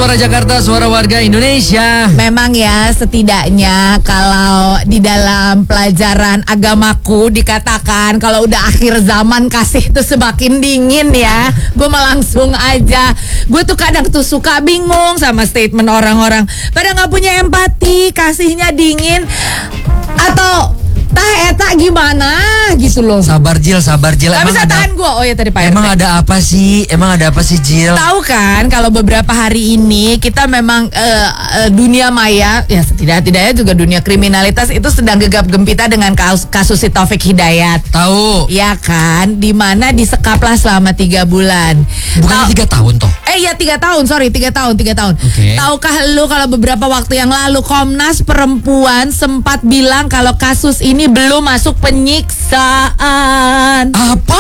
Suara Jakarta, suara warga Indonesia. Memang ya, setidaknya kalau di dalam pelajaran agamaku dikatakan kalau udah akhir zaman kasih itu semakin dingin ya. Gue mah langsung aja. Gue tuh kadang tuh suka bingung sama statement orang-orang pada gak punya empati, kasihnya dingin. Atau eta gimana gitu loh. Sabar Jil. Gak bisa tahan gue. Oh ya tadi Pak Emang RT. ada apa sih Jil? Tahu kan kalau beberapa hari ini kita memang dunia maya ya setidaknya juga dunia kriminalitas itu sedang gegap gempita dengan kasus si Taufik Hidayat. Tahu. Ya kan, dimana disekaplah selama 3 bulan. Bukannya 3 tahun toh? Iya 3 tahun, sorry 3 tahun. Okay. Tahukah lu kalau beberapa waktu yang lalu Komnas Perempuan sempat bilang kalau kasus ini belum masuk penyiksaan. Apa?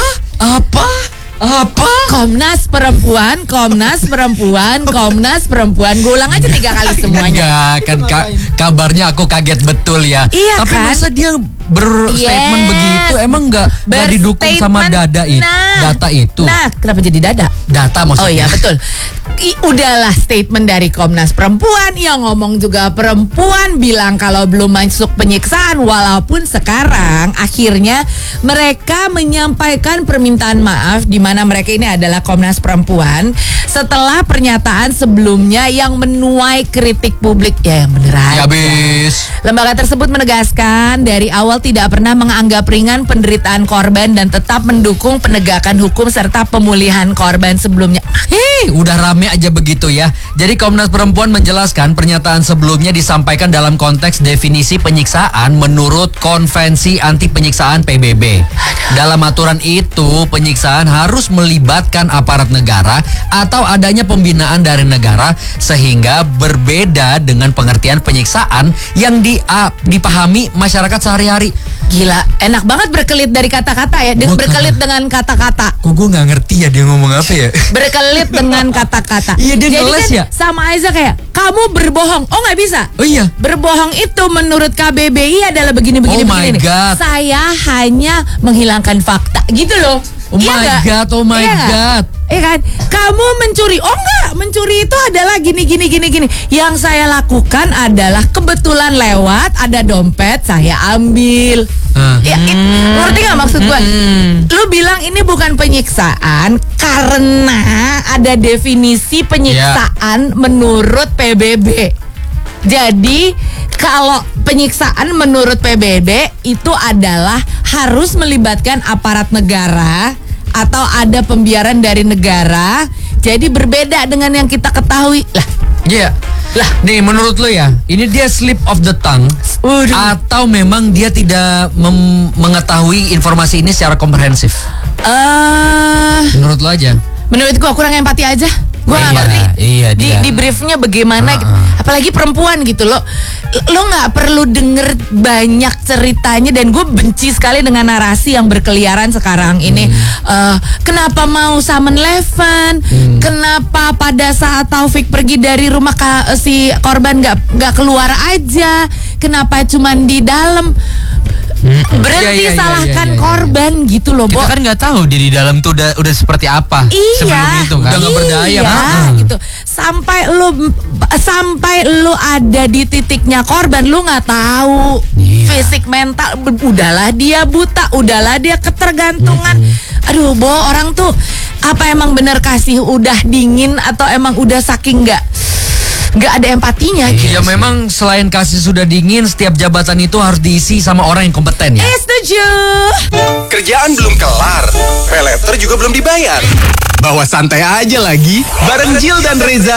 Komnas Perempuan. Gue ulang aja 3 kali semuanya. Enggak, kan kabarnya aku kaget betul ya. Iya. Tapi kan? masa dia berstatement begitu emang nggak didukung sama data itu? Nah, kenapa jadi dada? Data maksudnya. Oh iya betul. Udahlah statement dari Komnas Perempuan yang ngomong juga perempuan bilang kalau belum masuk penyiksaan, walaupun sekarang akhirnya mereka menyampaikan permintaan maaf di mana mereka ini adalah Komnas Perempuan setelah pernyataan sebelumnya yang menuai kritik publik. Ya yang bener aja. Ya habis. Lembaga tersebut menegaskan dari awal tidak pernah menganggap ringan penderitaan korban dan tetap mendukung penegakan hukum serta pemulihan korban sebelumnya. Udah rame aja begitu ya. Jadi Komnas Perempuan menjelaskan pernyataan sebelumnya disampaikan dalam konteks definisi penyiksaan menurut Konvensi Anti Penyiksaan PBB. Dalam aturan itu, penyiksaan harus melibatkan aparat negara atau adanya pembinaan dari negara sehingga berbeda dengan pengertian penyiksaan yang dipahami masyarakat sehari-hari. Gila, enak banget berkelit dari kata-kata ya. Berkelit dengan kata-kata. Kok gue gak ngerti ya dia ngomong apa ya? Berkelit dengan kata-kata. Iya dia jadi ngeles kan ya. Sama aja kayak kamu berbohong. Oh nggak bisa. Oh iya. Berbohong itu menurut KBBI adalah begini. Oh my God. Saya hanya menghilangkan fakta. Gitu loh. Oh my God. Iya kan? Kamu mencuri. Oh enggak, mencuri itu adalah gini. Yang saya lakukan adalah kebetulan lewat ada dompet, saya ambil. Ngerti gak maksud gue? Lu bilang ini bukan penyiksaan karena ada definisi penyiksaan menurut PBB. Jadi kalau penyiksaan menurut PBB itu adalah harus melibatkan aparat negara atau ada pembiaran dari negara. Jadi berbeda dengan yang kita ketahui. Iya. Lah, nih menurut lo ya, ini dia slip of the tongue atau memang dia tidak mengetahui informasi ini secara komprehensif? Menurut lo aja. Menurut gua kurang empati aja. Gua gak ngerti. Iya, di briefnya bagaimana gitu. Apalagi perempuan gitu loh. Lo gak perlu denger banyak ceritanya. Dan gue benci sekali dengan narasi yang berkeliaran sekarang ini. Kenapa mau summon Leven? Kenapa pada saat Taufik pergi dari rumah si korban gak keluar aja? Kenapa cuman di dalam? Berhenti salahkan korban gitu loh, Bo. Kita kan nggak tahu dia di dalam tuh udah seperti apa sebelum itu kan. Udah nggak berdaya gitu. Sampai lu ada di titiknya korban, lu nggak tahu fisik mental. Udahlah dia buta, udahlah dia ketergantungan. Aduh, Bo, orang tuh apa emang bener kasih udah dingin atau emang udah saking nggak ada empatinya gitu. Ya memang selain kasih sudah dingin, setiap jabatan itu harus diisi sama orang yang kompeten ya. Setuju. Kerjaan belum kelar, pay letter juga belum dibayar. Bawa santai aja lagi, bareng Jill dan Reza